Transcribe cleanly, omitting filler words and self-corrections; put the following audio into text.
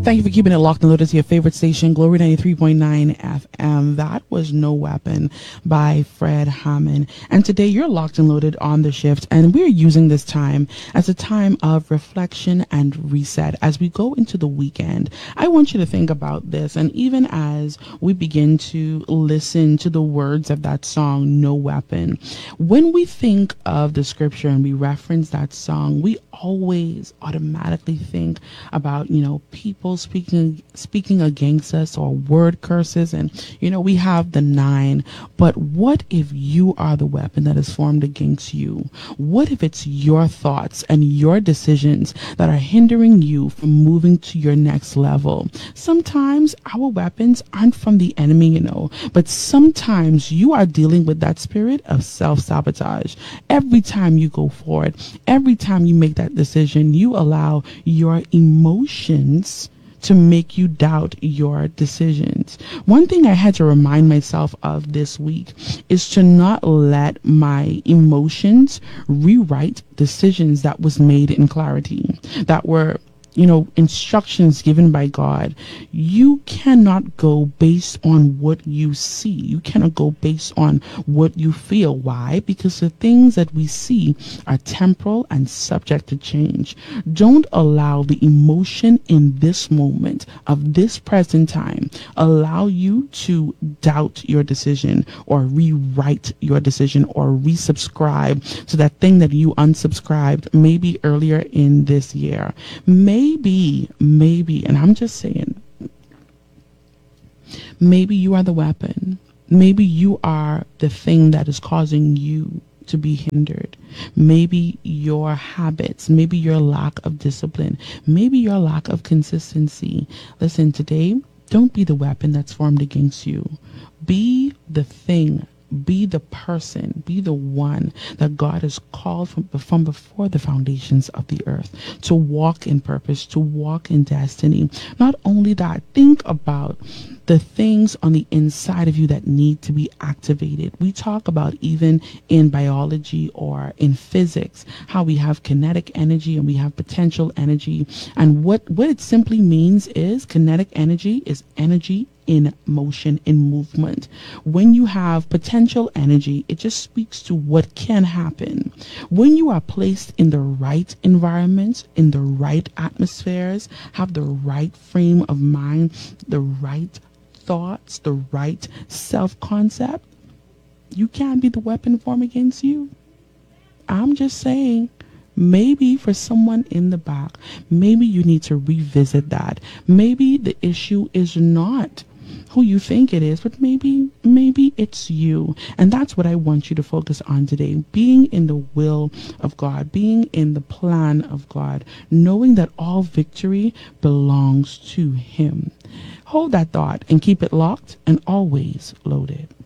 Thank you for keeping it locked and loaded to your favorite station, Glory 93.9 FM. That was No Weapon by Fred Hammond. And today you're locked and loaded on the shift, and we're using this time as a time of reflection and reset as we go into the weekend. I want you to think about this, and even as we begin to listen to the words of that song, No Weapon, when we think of the scripture and we reference that song, we always automatically think about, people speaking against us, or word curses, and we have the 9. But what if you are the weapon that is formed against you? What if it's your thoughts and your decisions that are hindering you from moving to your next level? Sometimes our weapons aren't from the enemy, but sometimes you are dealing with that spirit of self-sabotage. Every time you go forward, every time you make that decision, you allow your emotions to make you doubt your decisions. One thing I had to remind myself of this week is to not let my emotions rewrite decisions that was made in clarity, that were instructions given by God. You cannot go based on what you see. You cannot go based on what you feel. Why? Because the things that we see are temporal and subject to change. Don't allow the emotion in this moment of this present time allow you to doubt your decision, or rewrite your decision, or resubscribe to that thing that you unsubscribed maybe earlier in this year. Maybe, and I'm just saying, maybe you are the weapon. Maybe you are the thing that is causing you to be hindered. Maybe your habits, maybe your lack of discipline, maybe your lack of consistency. Listen, today, don't be the weapon that's formed against you. Be the thing. Be the person, be the one that God has called from before the foundations of the earth, to walk in purpose, to walk in destiny. Not only that, think about the things on the inside of you that need to be activated. We talk about, even in biology or in physics, how we have kinetic energy and we have potential energy. And what it simply means is kinetic energy is energy in motion, in movement. When you have potential energy, it just speaks to what can happen. When you are placed in the right environments, in the right atmospheres, have the right frame of mind, the right thoughts, the right self-concept, you can't be the weapon formed against you. I'm just saying, maybe for someone in the back, maybe you need to revisit that. Maybe the issue is not who you think it is, but maybe it's you. And that's what I want you to focus on today. Being in the will of God, being in the plan of God, knowing that all victory belongs to Him. Hold that thought and keep it locked and always loaded.